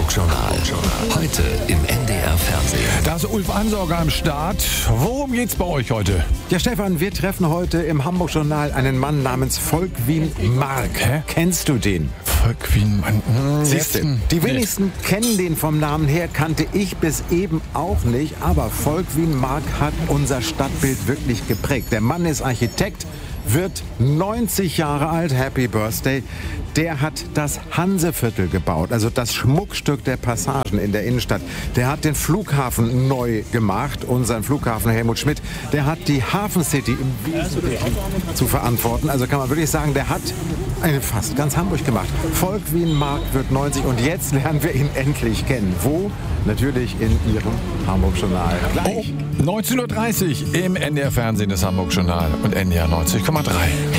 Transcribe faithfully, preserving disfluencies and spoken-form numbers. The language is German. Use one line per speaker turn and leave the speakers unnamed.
Hamburg-Journal. Heute im N D R Fernsehen.
Da ist Ulf Ansorger am Start. Worum geht's bei euch heute?
Ja, Stefan, wir treffen heute im Hamburg-Journal einen Mann namens Volkwin Mark.
Hä?
Kennst du den?
Volkwin, Mann. Hm,
Siehst du, die wenigsten kennen den vom Namen her, kannte ich bis eben auch nicht. Aber Volkwin Mark hat unser Stadtbild wirklich geprägt. Der Mann ist Architekt, wird neunzig Jahre alt, Happy Birthday. Der hat das Hanseviertel gebaut, also das Schmuckstück der Passagen in der Innenstadt. Der hat den Flughafen neu gemacht, unseren Flughafen Helmut Schmidt. Der hat die Hafen City im Wesentlichen zu verantworten. Also kann man wirklich sagen, der hat eine fast ganz Hamburg gemacht. Volkwin Mark wird neunzig und jetzt lernen wir ihn endlich kennen. Wo? Natürlich in Ihrem Hamburg-Journal.
Oh, neunzehn Uhr dreißig im N D R Fernsehen, das Hamburg-Journal und N D R neunzig Komma drei.